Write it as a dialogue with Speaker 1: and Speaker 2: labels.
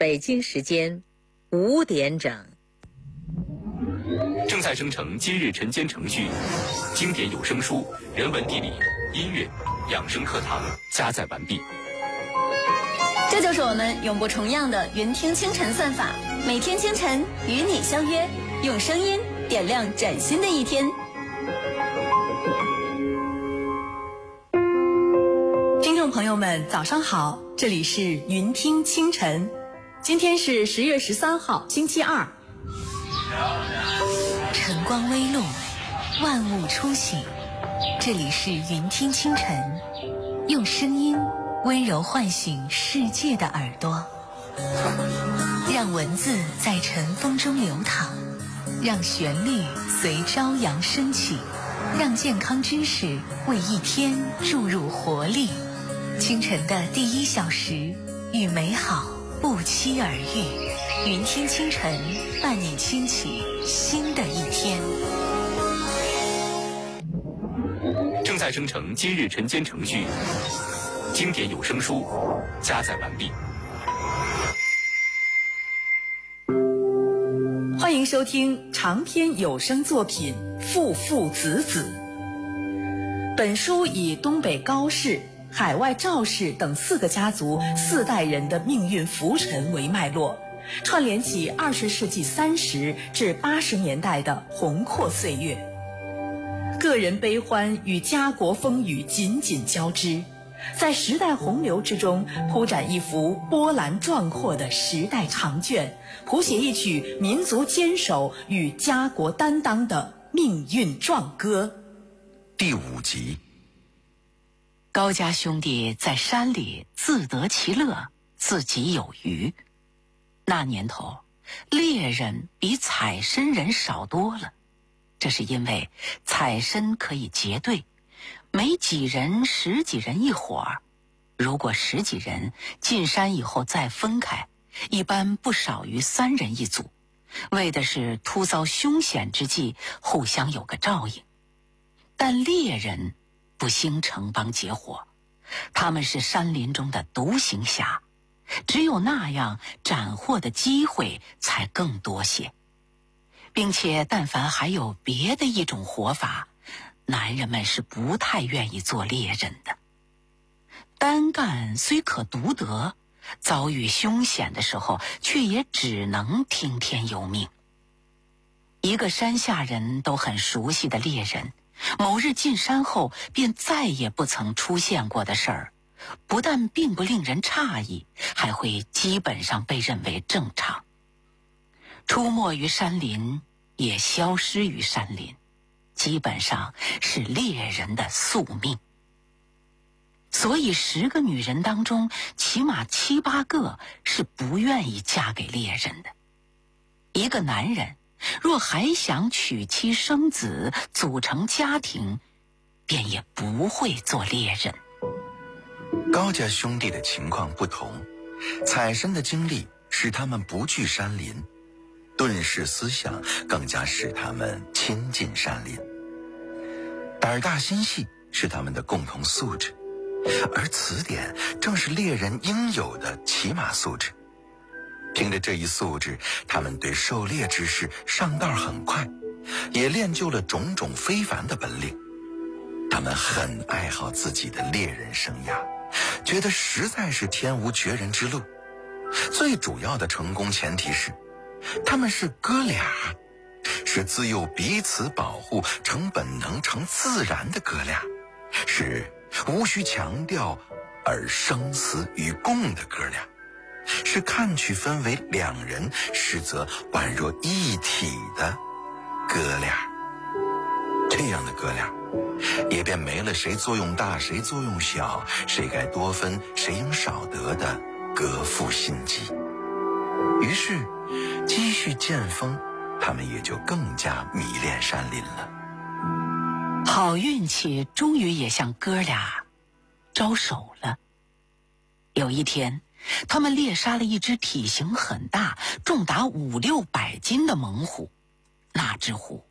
Speaker 1: 北京时间5点整。
Speaker 2: 正在生成今日晨间程序，经典有声书、人文地理、音乐、养生课堂加载完毕。
Speaker 3: 这就是我们永不重样的云听清晨算法，每天清晨与你相约，用声音点亮崭新的一天。听众朋友们，早上好，这里是云听清晨，今天是10月13号，星期二。
Speaker 4: 晨光微露，万物初醒，这里是云听清晨，用声音温柔唤醒世界的耳朵，让文字在晨风中流淌，让旋律随朝阳升起，让健康知识为一天注入活力。清晨的第1小时，与美好不期而遇。云听清晨，伴你轻启新的一天。
Speaker 2: 正在生成今日晨间程序，经典有声书加载完毕。
Speaker 3: 欢迎收听长篇有声作品《父父子子》。本书以东北高氏、海外赵氏等4个家族4代人的命运浮沉为脉络，串联起20世纪30至80年代的宏阔岁月，个人悲欢与家国风雨紧紧交织，在时代洪流之中铺展一幅波澜壮阔的时代长卷，谱写一曲民族坚守与家国担当的命运壮歌。
Speaker 5: 第5集。
Speaker 4: 高家兄弟在山里自得其乐，自己有余。那年头，猎人比采参人少多了，这是因为采参可以结队，没几人10几人一伙儿，如果10几人进山以后再分开，一般不少于3人一组，为的是突遭凶险之际互相有个照应。但猎人不兴成帮结伙，他们是山林中的独行侠，只有那样斩获的机会才更多些，并且但凡还有别的一种活法，男人们是不太愿意做猎人的。单干虽可独得，遭遇凶险的时候却也只能听天由命。一个山下人都很熟悉的猎人，某日进山后便再也不曾出现过的事儿，不但并不令人诧异，还会基本上被认为正常。出没于山林，也消失于山林，基本上是猎人的宿命。所以10个女人当中，起码7、8个是不愿意嫁给猎人的。一个男人若还想娶妻生子，组成家庭，便也不会做猎人。
Speaker 5: 高家兄弟的情况不同，采参的经历使他们不惧山林，遁世思想更加使他们亲近山林。胆大心细是他们的共同素质，而此点正是猎人应有的起码素质。凭着这一素质，他们对狩猎之事上道很快，也练就了种种非凡的本领。他们很爱好自己的猎人生涯，觉得实在是天无绝人之路。最主要的成功前提是，他们是哥俩，是自幼彼此保护、成本能、成自然的哥俩，是无需强调而生死与共的哥俩，是看去分为2人，实则宛若一体的哥俩。这样的哥俩，也便没了谁作用大谁作用小，谁该多分谁应少得的革父心机。于是积蓄渐丰，他们也就更加迷恋山林了。
Speaker 4: 好运气终于也向哥俩招手了。有一天，他们猎杀了一只体型很大、重达5、600斤的猛虎。那只虎